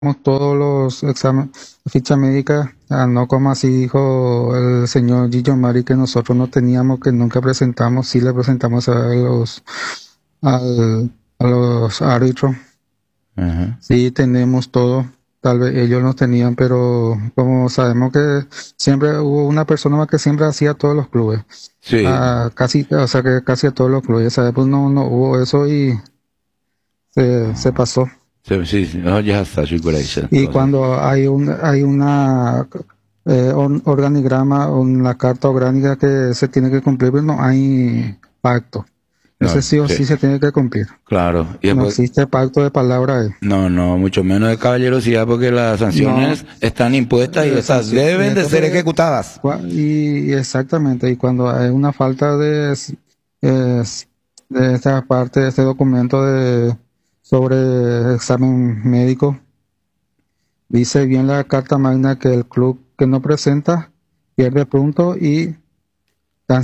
todos los exámenes, ficha médica, no como así dijo el señor Gillo Mari, que nosotros no teníamos, que nunca presentamos, sí le presentamos a los árbitros, Ajá. sí tenemos todo, tal vez ellos no tenían, pero como sabemos que siempre hubo una persona más que siempre hacía todos los clubes, Sí, casi, o sea que casi a todos los clubes, esa vez pues no hubo eso y se pasó. sí, sí, sí. No, ya está, sí, por ahí, sí. Y cuando hay una organigrama o una carta orgánica que se tiene que cumplir, pero no hay pacto. Ese No, sí o sí, sí se tiene que cumplir. claro. Y No después, existe pacto de palabra ahí. no, mucho menos de caballerosidad porque las No, sanciones están impuestas y estas y deben de ser entonces, ejecutadas. y exactamente, y cuando hay una falta eh, de esta parte, de este documento sobre examen médico, dice bien la Carta Magna que el club que no presenta pierde puntos y dan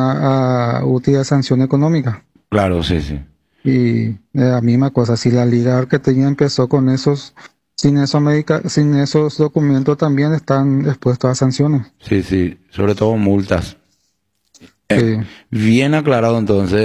útil sanción económica. Claro, sí, sí. Y la misma cosa, si la Liga Arqueteña empezó con sin esos documentos también están expuestos a sanciones. Sí, sí, sobre todo multas. Sí. Bien aclarado entonces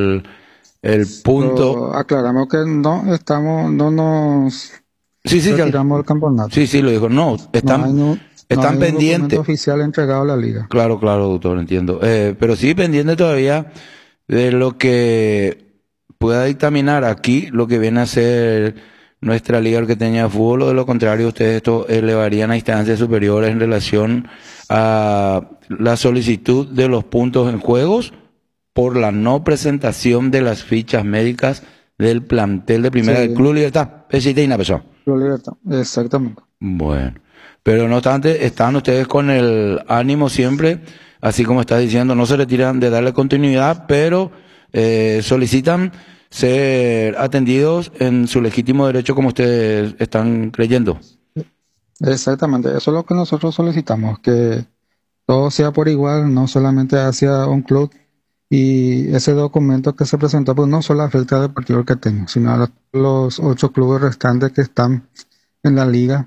el punto. Pero aclaramos que no nos Sí, sí, retiramos del campeonato. sí, sí, lo dijo. No, No hay, están no están hay un documento pendientes. oficial entregado a la Liga. Claro, claro, doctor, entiendo. Pero sí pendiente todavía de lo que pueda dictaminar aquí, lo que viene a ser nuestra Liga Arqueteña de Fútbol, o de lo contrario, ustedes esto elevarían a instancias superiores en relación a la solicitud de los puntos en juegos por la no presentación de las fichas médicas del plantel de primera del Sí, Club Libertad. Pesita y una persona. Club Libertad, exactamente. Bueno, pero no obstante, están ustedes con el ánimo siempre, así como estás diciendo, no se retiran de darle continuidad, pero solicitan ser atendidos en su legítimo derecho como ustedes están creyendo. Exactamente, eso es lo que nosotros solicitamos, que todo sea por igual, no solamente hacia un club, y ese documento que se presentó pues no solo afecta al Deportivo Queteño, sino a los 8 clubes restantes que están en la liga,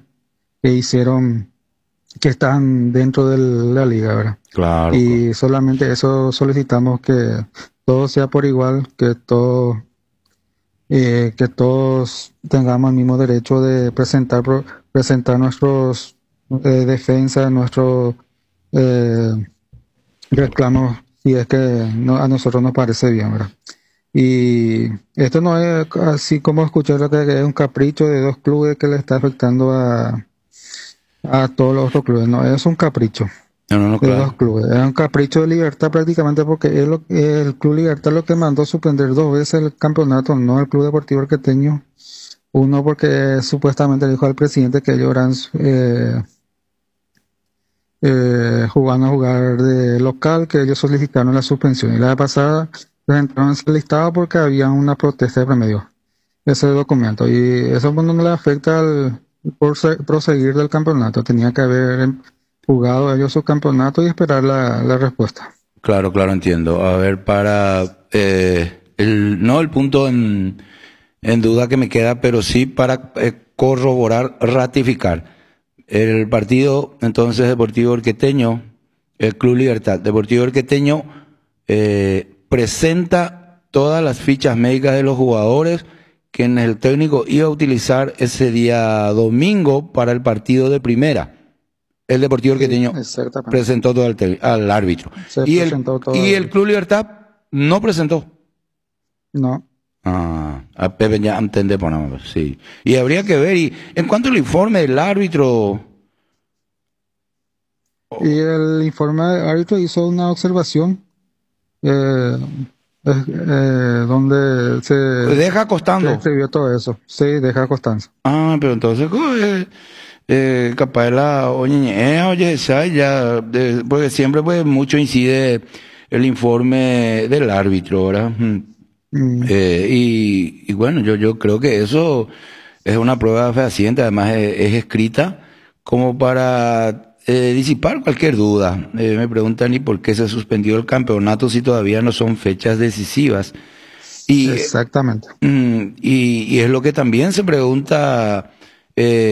que están dentro de la liga, ¿verdad? Claro, Y solamente eso solicitamos, que todo sea por igual, que todos tengamos el mismo derecho de presentar nuestros defensas, nuestros eh, reclamos, si es que a nosotros nos parece bien, ¿verdad? Y esto no es así como escuchar lo que es un capricho de 2 clubes que le está afectando a todos los otros clubes, no, es un capricho no, de 2 claro. clubes, es un capricho de Libertad prácticamente, porque el Club Libertad lo que mandó suspender 2 veces el campeonato, no el Club Deportivo Arqueteño. Uno porque supuestamente dijo al presidente que ellos eran jugando a jugar de local, que ellos solicitaron la suspensión. Y la vez pasada presentaron ese listado porque había una protesta de remedio, ese documento. Y eso no le afecta al proseguir del campeonato. Tenía que haber jugado ellos su campeonato y esperar la respuesta. Claro, claro, entiendo. A ver, para el punto en duda que me queda, pero sí para corroborar, ratificar. El partido, entonces, Deportivo Orqueteño, el Club Libertad, Deportivo Orqueteño, presenta todas las fichas médicas de los jugadores que el técnico iba a utilizar ese día domingo para el partido de primera. El Deportivo Sí, Orqueteño exactamente. presentó todo al árbitro. Se Y presentó todo. el Club Libertad no presentó. No. A Pepe ya entendé, por nada más, sí. Y habría que ver, y en cuanto al informe del árbitro, Y el informe del árbitro hizo una observación eh, donde se deja costando. escribió todo eso. Sí, deja constancia. Pero entonces, capaz la oye, ¿sabes? Ya, porque siempre pues mucho incide el informe del árbitro, ¿verdad? Y bueno, yo creo que eso es una prueba fehaciente, además es escrita como para disipar cualquier duda. Me preguntan, ¿y por qué se suspendió el campeonato si todavía no son fechas decisivas? Y Exactamente. y es lo que también se pregunta eh,